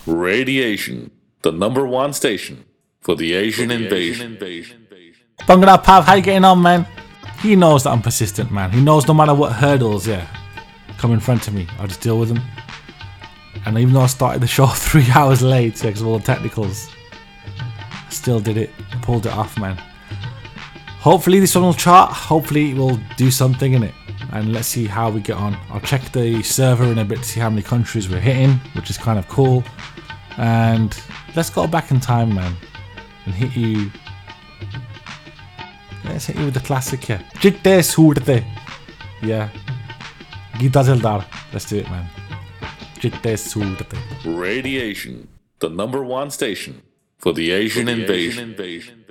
Radiation, the number one station for the Asian invasion. Bhangra Pav, how you getting on, man? He knows that I'm persistent, man. He knows no matter what hurdles, come in front of me, I'll just deal with them. And even though I started the show 3 hours late because of all the technicals, I still did it. Pulled it off, man. Hopefully this one will chart. Hopefully it will do something in it. And let's see how we get on. I'll check the server in a bit to see how many countries we're hitting, which is kind of cool. And let's go back in time, man, and hit you. Let's hit you with the classic here. Jitte Soorte. Yeah. Gita Zildar. Let's do it, man. Jitte Soorte. Radiation, the number one station for the Asian invasion.